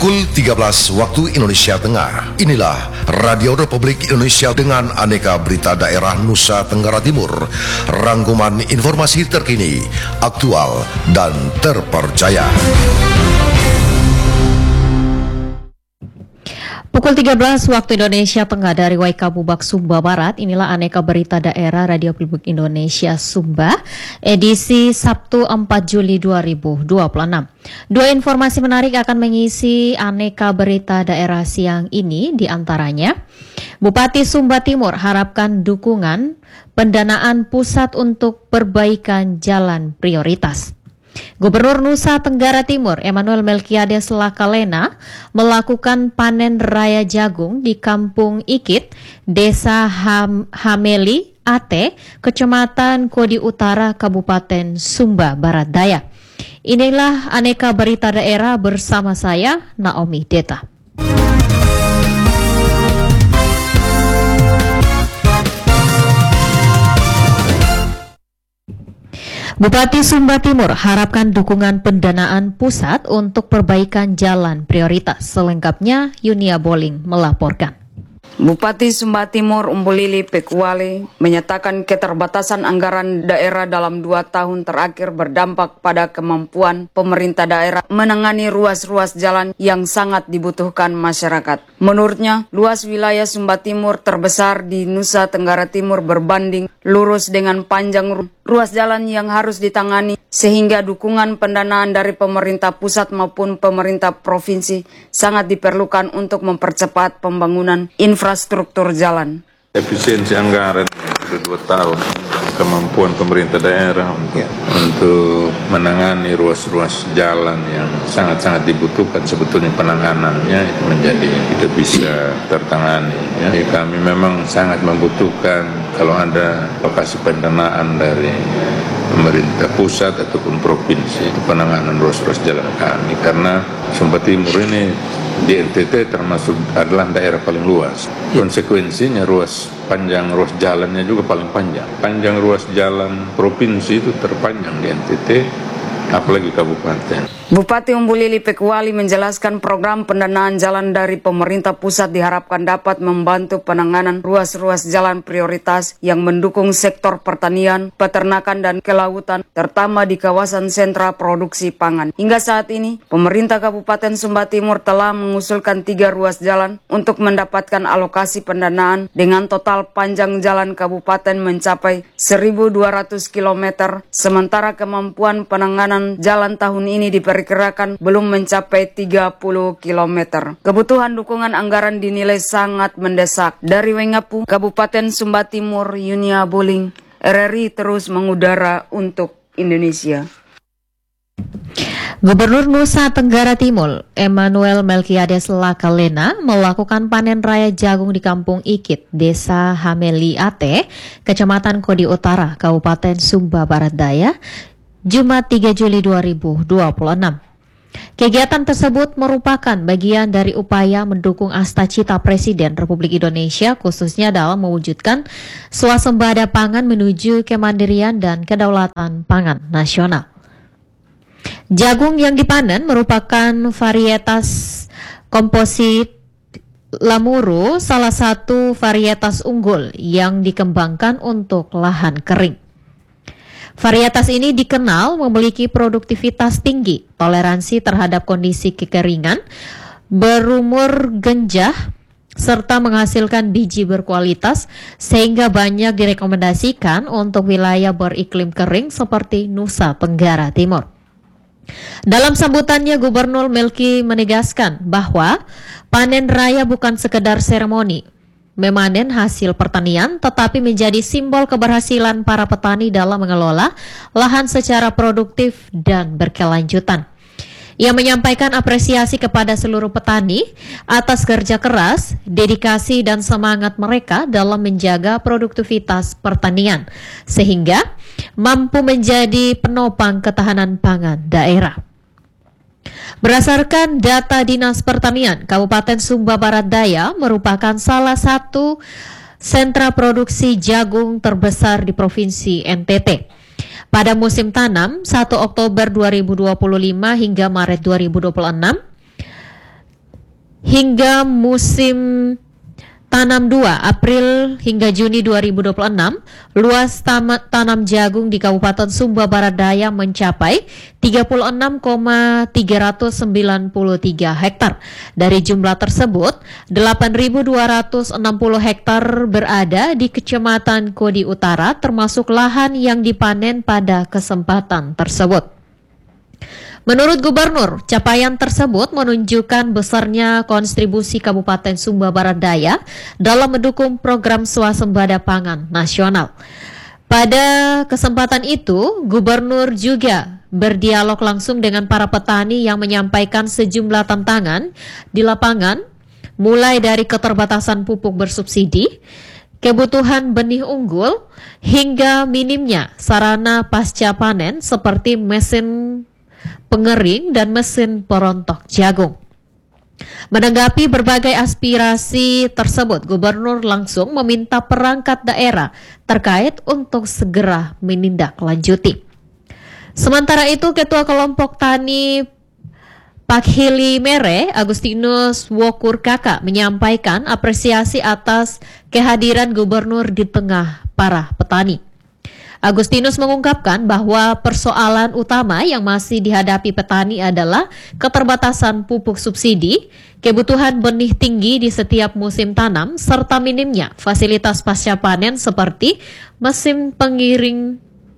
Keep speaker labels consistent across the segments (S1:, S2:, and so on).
S1: Pukul 13 waktu Indonesia Tengah. Inilah Radio Republik Indonesia dengan aneka berita daerah Nusa Tenggara Timur. Rangkuman informasi terkini, aktual, dan terpercaya.
S2: Pukul 13 waktu Indonesia Tengah dari Waikabubak, Sumba Barat. Inilah aneka berita daerah Radio Republik Indonesia Sumba, edisi Sabtu 4 Juli 2026. Dua informasi menarik akan mengisi aneka berita daerah siang ini, diantaranya Bupati Sumba Timur harapkan dukungan pendanaan pusat untuk perbaikan jalan prioritas. Gubernur Nusa Tenggara Timur Emmanuel Melkiades Lakalena melakukan panen raya jagung di Kampung Ikit, Desa Hameli Ate, Kecamatan Kodi Utara, Kabupaten Sumba Barat Daya. Inilah aneka berita daerah bersama saya, Naomi Deta. Bupati Sumba Timur harapkan dukungan pendanaan pusat untuk perbaikan jalan prioritas. Selengkapnya, Yunia Boling melaporkan.
S3: Bupati Sumba Timur Umbulili Pekuali menyatakan keterbatasan anggaran daerah dalam 2 tahun terakhir berdampak pada kemampuan pemerintah daerah menangani ruas-ruas jalan yang sangat dibutuhkan masyarakat. Menurutnya, luas wilayah Sumba Timur terbesar di Nusa Tenggara Timur berbanding lurus dengan panjang ruas jalan yang harus ditangani, sehingga dukungan pendanaan dari pemerintah pusat maupun pemerintah provinsi sangat diperlukan untuk mempercepat pembangunan infrastruktur jalan.
S4: Efisiensi anggaran sudah 2 tahun, kemampuan pemerintah daerah untuk menangani ruas-ruas jalan yang sangat-sangat dibutuhkan, sebetulnya penanganannya itu menjadi tidak bisa tertangani. Kami memang sangat membutuhkan kalau ada lokasi pendanaan dari pemerintah pusat ataupun provinsi penanganan ruas-ruas jalan kami, karena Sumba Timur ini di NTT termasuk adalah daerah paling luas. Konsekuensinya panjang ruas jalannya juga paling panjang. Panjang ruas jalan provinsi itu terpanjang di NTT, apalagi kabupaten.
S3: Bupati Umbulili Pekuali menjelaskan program pendanaan jalan dari pemerintah pusat diharapkan dapat membantu penanganan ruas-ruas jalan prioritas yang mendukung sektor pertanian, peternakan, dan kelautan, terutama di kawasan sentra produksi pangan. Hingga saat ini, pemerintah Kabupaten Sumba Timur telah mengusulkan 3 ruas jalan untuk mendapatkan alokasi pendanaan dengan total panjang jalan kabupaten mencapai 1.200 km, sementara kemampuan penanganan jalan tahun ini diperkirakan belum mencapai 30 km. Kebutuhan dukungan anggaran dinilai sangat mendesak. Dari Wengapu, Kabupaten Sumba Timur, Yunia Boling, RRI terus mengudara untuk Indonesia.
S2: Gubernur Nusa Tenggara Timur Emmanuel Melkiades Lakalena melakukan panen raya jagung di Kampung Ikit, Desa Hameli Ate, Kecamatan Kodi Utara, Kabupaten Sumba Barat Daya, Jumat 3 Juli 2026. Kegiatan tersebut merupakan bagian dari upaya mendukung asta-cita Presiden Republik Indonesia, khususnya dalam mewujudkan swasembada pangan menuju kemandirian dan kedaulatan pangan nasional. Jagung yang dipanen merupakan varietas komposit Lamuru, salah satu varietas unggul yang dikembangkan untuk lahan kering. Varietas ini dikenal memiliki produktivitas tinggi, toleransi terhadap kondisi kekeringan, berumur genjah, serta menghasilkan biji berkualitas, sehingga banyak direkomendasikan untuk wilayah beriklim kering seperti Nusa Tenggara Timur. Dalam sambutannya, Gubernur Melki menegaskan bahwa panen raya bukan sekedar seremoni memanen hasil pertanian, tetapi menjadi simbol keberhasilan para petani dalam mengelola lahan secara produktif dan berkelanjutan. Ia menyampaikan apresiasi kepada seluruh petani atas kerja keras, dedikasi, dan semangat mereka dalam menjaga produktivitas pertanian, sehingga mampu menjadi penopang ketahanan pangan daerah. Berdasarkan data Dinas Pertanian, Kabupaten Sumba Barat Daya merupakan salah satu sentra produksi jagung terbesar di Provinsi NTT. Pada musim tanam 1 Oktober 2025 hingga Maret 2026, Hingga musim tanam 2 April hingga Juni 2026, luas tanam jagung di Kabupaten Sumba Barat Daya mencapai 36,393 hektar. Dari jumlah tersebut, 8.260 hektar berada di Kecamatan Kodi Utara, termasuk lahan yang dipanen pada kesempatan tersebut. Menurut Gubernur, capaian tersebut menunjukkan besarnya kontribusi Kabupaten Sumba Barat Daya dalam mendukung program swasembada pangan nasional. Pada kesempatan itu, Gubernur juga berdialog langsung dengan para petani yang menyampaikan sejumlah tantangan di lapangan, mulai dari keterbatasan pupuk bersubsidi, kebutuhan benih unggul, hingga minimnya sarana pasca panen seperti mesin pengering dan mesin perontok jagung. Menanggapi berbagai aspirasi tersebut, Gubernur langsung meminta perangkat daerah terkait untuk segera menindaklanjuti. Sementara itu, Ketua Kelompok Tani Pakhili Mere, Agustinus Wokur Kakak, menyampaikan apresiasi atas kehadiran Gubernur di tengah para petani. Agustinus mengungkapkan bahwa persoalan utama yang masih dihadapi petani adalah keterbatasan pupuk subsidi, kebutuhan benih tinggi di setiap musim tanam, serta minimnya fasilitas pasca panen seperti mesin pengiring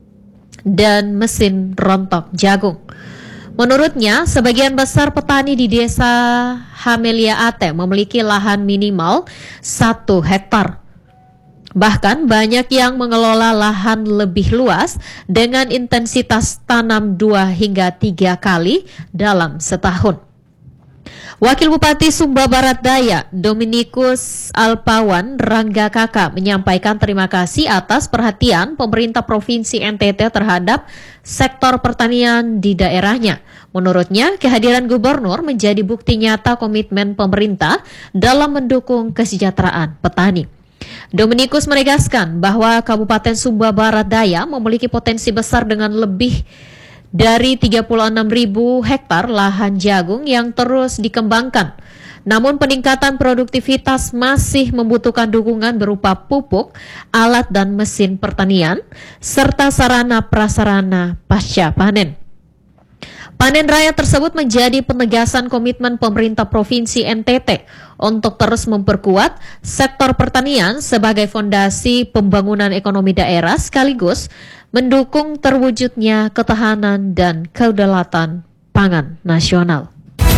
S2: dan mesin rontok jagung. Menurutnya, sebagian besar petani di Desa Hamelia Ate memiliki lahan minimal 1 hektar. Bahkan banyak yang mengelola lahan lebih luas dengan intensitas tanam 2 hingga 3 kali dalam setahun. Wakil Bupati Sumba Barat Daya, Dominikus Alpawan Rangga Kakak, menyampaikan terima kasih atas perhatian pemerintah Provinsi NTT terhadap sektor pertanian di daerahnya. Menurutnya, kehadiran Gubernur menjadi bukti nyata komitmen pemerintah dalam mendukung kesejahteraan petani. Dominikus menegaskan bahwa Kabupaten Sumba Barat Daya memiliki potensi besar dengan lebih dari 36.000 hektar lahan jagung yang terus dikembangkan. Namun peningkatan produktivitas masih membutuhkan dukungan berupa pupuk, alat dan mesin pertanian, serta sarana prasarana pasca panen. Panen raya tersebut menjadi penegasan komitmen pemerintah Provinsi NTT untuk terus memperkuat sektor pertanian sebagai fondasi pembangunan ekonomi daerah sekaligus mendukung terwujudnya ketahanan dan kedaulatan pangan nasional.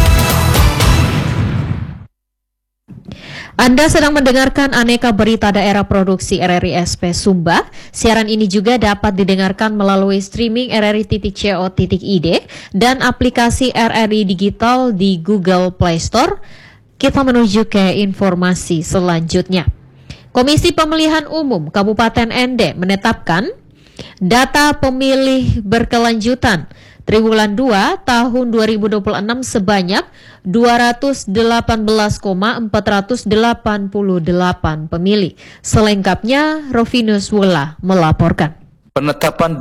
S2: Anda sedang mendengarkan Aneka Berita Daerah Produksi RRI SP Sumba. Siaran ini juga dapat didengarkan melalui streaming rri.co.id dan aplikasi RRI Digital di Google Play Store. Kita menuju ke informasi selanjutnya. Komisi Pemilihan Umum Kabupaten Ende menetapkan data pemilih berkelanjutan Triwulan 2 tahun 2026 sebanyak 218,488 pemilih. Selengkapnya Rovinus Wula melaporkan.
S5: Penetapan